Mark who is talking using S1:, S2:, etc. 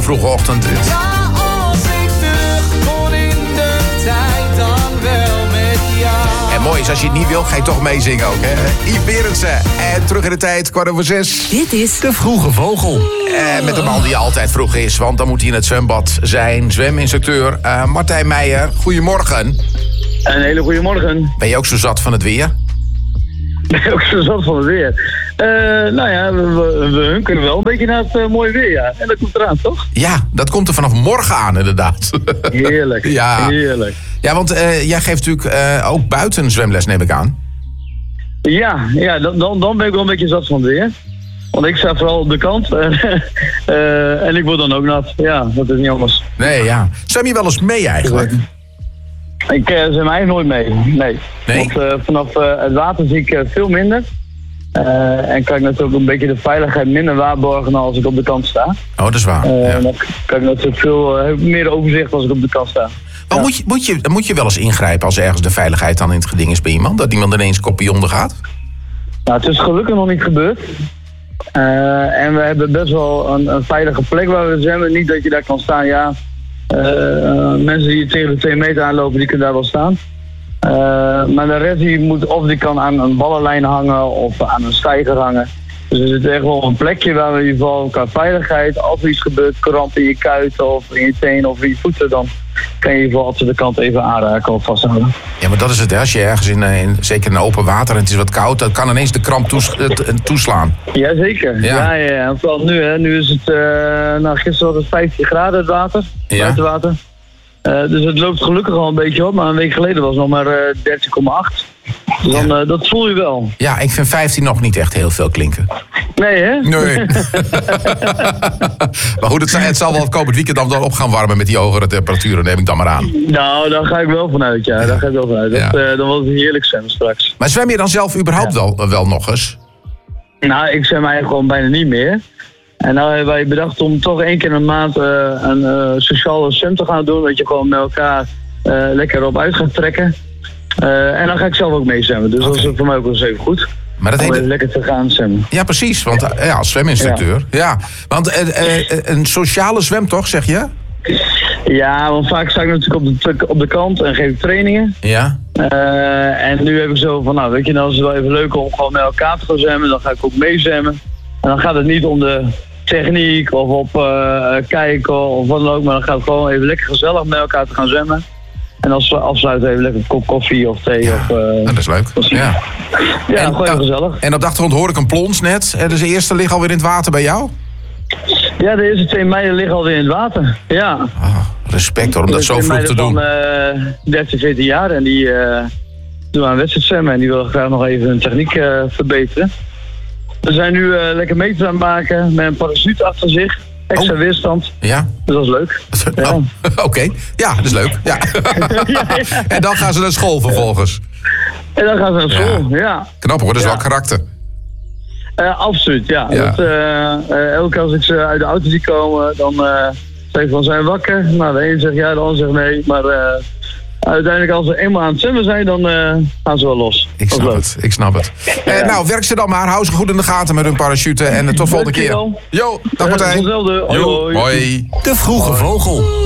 S1: vroege ochtend.
S2: Ja, als ik terug kon in de tijd, dan wel met jou.
S1: En mooi is, als je het niet wil, ga je toch meezingen ook, hè? Yves Berendsen. En terug in de tijd, 5:15.
S3: Dit is De Vroege Vogel.
S1: Met een man die altijd vroeg is, want dan moet hij in het zwembad zijn. Zweminstructeur Martijn Meijer, goedemorgen.
S4: Een hele goede morgen.
S1: Ben je ook zo zat van het weer?
S4: Ben je ook zo zat van het weer? Nou ja, we hunkeren wel een beetje naar het mooie weer, ja. En dat komt eraan, toch?
S1: Ja, dat komt er vanaf morgen aan, inderdaad.
S4: Heerlijk,
S1: Ja.
S4: heerlijk.
S1: Ja, want jij geeft natuurlijk ook buiten zwemles, neem ik aan.
S4: Ja, dan ben ik wel een beetje zat van het weer. Want ik sta vooral op de kant. En ik word dan ook nat. Ja, dat is niet anders.
S1: Nee, ja. Zwem je wel eens mee eigenlijk?
S4: Ik zwem eigenlijk nooit mee. Nee.
S1: Nee?
S4: Want vanaf het water zie ik veel minder. En kan ik natuurlijk een beetje de veiligheid minder waarborgen dan als ik op de kant sta.
S1: Oh, dat is waar. Ja.
S4: Dan kan ik natuurlijk heb ik meer overzicht als ik op de kant sta.
S1: Maar moet je wel eens ingrijpen als ergens de veiligheid dan in het geding is bij iemand? Dat iemand ineens kopie ondergaat?
S4: Nou, het is gelukkig nog niet gebeurd. En we hebben best wel een veilige plek waar we zwemmen. Niet dat je daar kan staan, ja. Mensen die tegen de 2 meter aanlopen, die kunnen daar wel staan. Maar de rest die kan aan een ballenlijn hangen of aan een steiger hangen. Dus er zit echt wel een plekje waar we in ieder geval qua veiligheid, als er iets gebeurt, kramp in je kuiten of in je tenen of in je voeten, dan kan je in ieder geval altijd de kant even aanraken of vasthouden.
S1: Ja, maar dat is het, hè. Als je ergens zeker in open water en het is wat koud, dan kan ineens de kramp toeslaan.
S4: Jazeker, ja. En vooral nu, hè. Nu is het, gisteren was het 15 graden het water, buitenwater. Dus het loopt gelukkig al een beetje op, maar een week geleden was het nog maar 13,8. Dus dan, dat voel je wel.
S1: Ja, ik vind 15 nog niet echt heel veel klinken.
S4: Nee, hè?
S1: Nee. Maar goed, het zal wel komend weekend dan op gaan warmen met die hogere temperaturen, neem ik dan maar aan.
S4: Nou, daar ga ik wel vanuit, ja. Daar ga ik wel vanuit. Dan wordt het heerlijk zwemmen straks.
S1: Maar zwem je dan zelf überhaupt wel nog eens?
S4: Nou, ik zwem eigenlijk gewoon bijna niet meer. En nou hebben wij bedacht om toch 1 keer in de maand een sociale zwem te gaan doen. Dat je gewoon met elkaar lekker op uit gaat trekken. En dan ga ik zelf ook mee zwemmen. Dus dat is voor mij ook wel eens even goed.
S1: Maar dat
S4: om even lekker te gaan zwemmen.
S1: Ja, precies. Want als zweminstructeur. Ja. Want een sociale zwemtocht, zeg je?
S4: Ja, want vaak sta ik natuurlijk op de kant en geef ik trainingen.
S1: Ja.
S4: En nu heb ik zo van, nou weet je, dan is het wel even leuk om gewoon met elkaar te gaan zwemmen. Dan ga ik ook mee zwemmen. En dan gaat het niet om de techniek of op kijken of wat dan ook. Maar dan gaat het gewoon even lekker gezellig met elkaar te gaan zwemmen. En als we afsluiten even lekker een kop koffie of thee.
S1: Ja, dat is leuk.
S4: Ja, gewoon even gezellig.
S1: En op de achtergrond hoor ik een plons net. Dus de eerste liggen alweer in het water bij jou?
S4: Ja, de eerste 2 meiden liggen alweer in het water. Ja.
S1: Respect hoor, om dat zo vroeg te doen.
S4: Van 13, 14 jaar en die doen aan wedstrijd zwemmen. En die willen graag nog even hun techniek verbeteren. We zijn nu lekker meters aan het maken met een parachute achter zich. Extra weerstand.
S1: Ja.
S4: Dus dat is leuk.
S1: Ja. Oké. Ja, dat is leuk. Ja. En dan gaan ze naar school vervolgens.
S4: En dan gaan ze naar school, ja.
S1: Knap hoor, dat is wel karakter.
S4: Absoluut, ja. Elke keer als ik ze uit de auto zie komen, dan zeg ik van, zijn we wakker? Nou, de een zegt ja, de ander zegt nee. Maar uiteindelijk als ze eenmaal aan het zwemmen zijn, dan gaan ze wel los.
S1: Ik snap het. Nou, werk ze dan maar. Hou ze goed in de gaten met hun parachute. En tot volgende keer.
S4: Dankjewel.
S1: Jo, dag Martijn.
S4: Hetzelfde.
S1: Hoi.
S3: De Vroege Vogel.